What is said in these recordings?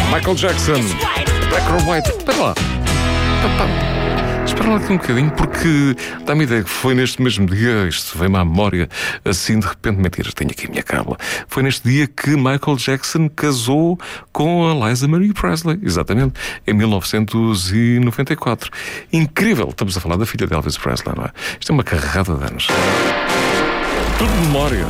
Michael Jackson, Black or White. Espera lá. Espera lá aqui um bocadinho, porque dá-me ideia que foi neste mesmo dia, isto veio-me à memória, assim de repente, mentira, tenho aqui a minha cábula. Foi neste dia que Michael Jackson casou com a Liza Marie Presley, exatamente, em 1994. Incrível, estamos a falar da filha de Elvis Presley, não é? Isto é uma carregada de anos. Tudo de memória.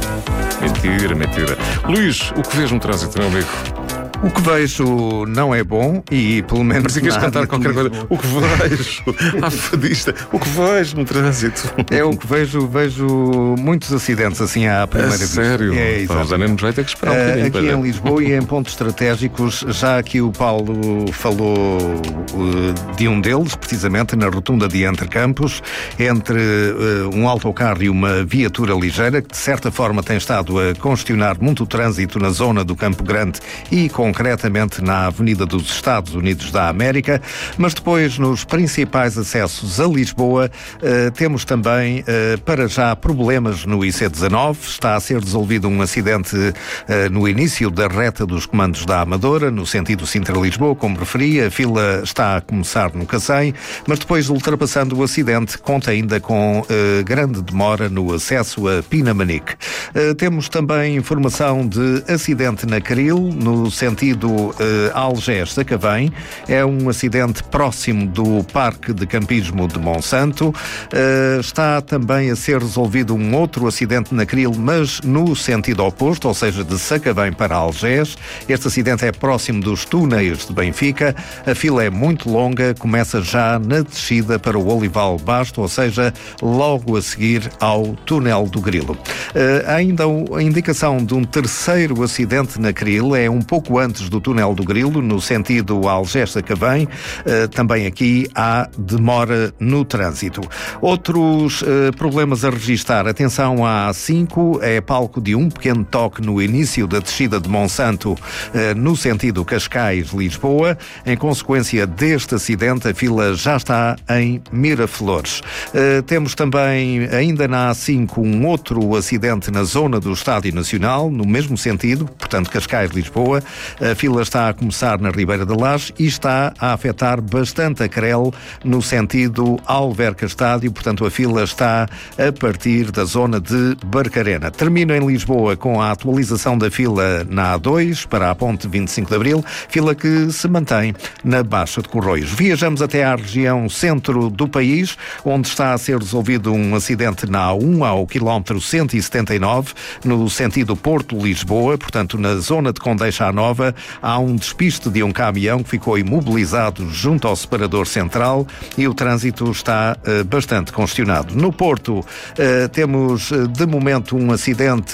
Mentira. Luís, o que vês no trânsito, meu amigo? O que vejo não é bom e pelo menos... Mas se queres cantar qualquer coisa, o que vejo, fadista, o que vejo no trânsito. É o que vejo muitos acidentes assim à primeira vista. Sério? É, já nem nos vai ter que esperar um bocadinho. Aqui em Lisboa e em pontos estratégicos, já aqui o Paulo falou de um deles, precisamente na rotunda de Entre Campos, entre um autocarro e uma viatura ligeira, que de certa forma tem estado a congestionar muito o trânsito na zona do Campo Grande e concretamente na Avenida dos Estados Unidos da América, mas depois nos principais acessos a Lisboa temos também para já problemas no IC19. Está a ser resolvido um acidente no início da reta dos comandos da Amadora, no sentido Sintra-Lisboa, como referi. A fila está a começar no Cacém, mas depois, ultrapassando o acidente, conta ainda com grande demora no acesso a Pinamanique. Temos também informação de acidente na Caril, no sentido Algés-Sacavém. É um acidente próximo do Parque de Campismo de Monsanto. Está também a ser resolvido um outro acidente na Caril, mas no sentido oposto, ou seja, de Sacavém para Algés. Este acidente é próximo dos túneis de Benfica. A fila é muito longa, começa já na descida para o Olival Basto, ou seja, logo a seguir ao túnel do Grilo. Ainda a indicação de um terceiro acidente na Caril, é um pouco antes do túnel do Grilo, no sentido Algés-Sacavém. Também aqui há demora no trânsito. Outros problemas a registar. Atenção à A5, é palco de um pequeno toque no início da descida de Monsanto, no sentido Cascais-Lisboa. Em consequência deste acidente, a fila já está em Miraflores. Temos também, ainda na A5, um outro acidente na zona do Estádio Nacional, no mesmo sentido, portanto Cascais-Lisboa. A fila está a começar na Ribeira da Laje e está a afetar bastante a Crel no sentido Alverca-Estádio, portanto a fila está a partir da zona de Barcarena. Termino em Lisboa com a atualização da fila na A2 para a ponte 25 de Abril, fila que se mantém na Baixa de Corroios. Viajamos até à região centro do país, onde está a ser resolvido um acidente na A1 ao quilómetro 179, no sentido Porto-Lisboa, portanto na zona de Condeixa à Nova. Há um despiste de um caminhão que ficou imobilizado junto ao separador central e o trânsito está bastante congestionado. No Porto temos de momento um acidente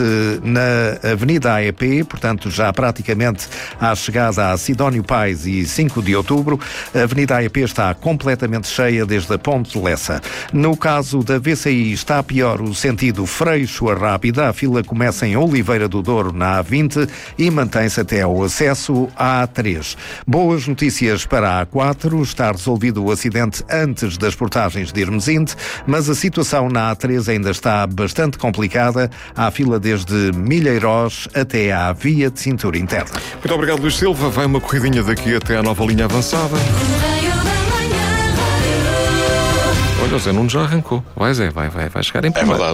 na Avenida AEP, portanto já praticamente à chegada a Sidónio Pais e 5 de outubro. A Avenida AEP está completamente cheia desde a Ponte de Lessa. No caso da VCI está pior o sentido Freixo a Rábida. A fila começa em Oliveira do Douro na A20 e mantém-se até ao acesso à A3. Boas notícias para a A4. Está resolvido o acidente antes das portagens de Hermesinde, mas a situação na A3 ainda está bastante complicada. Há fila desde Milheirós até à via de cintura interna. Muito obrigado, Luís Silva. Vai uma corridinha daqui até à nova linha avançada. Olha, o Zé Nuno já arrancou. Vai, Zé, vai chegar em primeiro.